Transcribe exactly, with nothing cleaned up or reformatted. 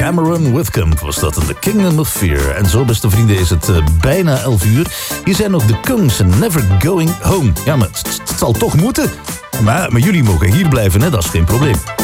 Cameron Whitcomb was dat in The Kingdom of Fear. En zo, beste vrienden, is het uh, bijna elf uur. Hier zijn nog de Kungs en Never Going Home. Ja, maar het, het zal toch moeten. Maar, maar jullie mogen hier blijven, hè? Dat is geen probleem.